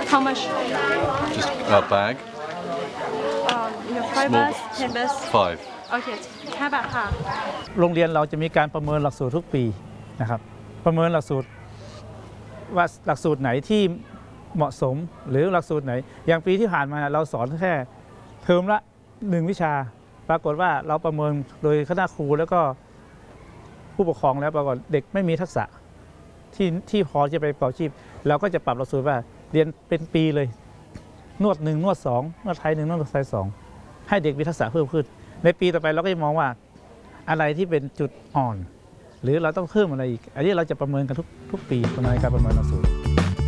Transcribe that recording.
How much? Just a bag. You have 5 baht, 10 baht. 5. Okay, 5 บาทค่ะโรงเรียนเราจะมีการประเมินหลักสูตรทุกปีนะครับประเมินหลักสูตรว่าหลักสูตรไหนที่เหมาะสมหรือหลักสูตรไหนอย่างปีที่ผ่านมาเราสอนแค่เทอมละ1วิชาปรากฏว่าเราประเมินโดยคณะครูแล้วก็ผู้ปกครองแล้วปรากฏเด็กไม่มีทักษะที่พอจะไปประกอบอาชีพเราก็จะปรับหลักสูตรว่าเรียนเป็นปีเลยนวด1นวด2นวดไทย1นวดไทย2ให้เด็กมีทักษะเพิ่มขึ้นในปีต่อไปเราก็จะมองว่าอะไรที่เป็นจุดอ่อนหรือเราต้องเพิ่มอะไรอีกอันนี้เราจะประเมินกันทุกปีในการประเมินหลักสูตร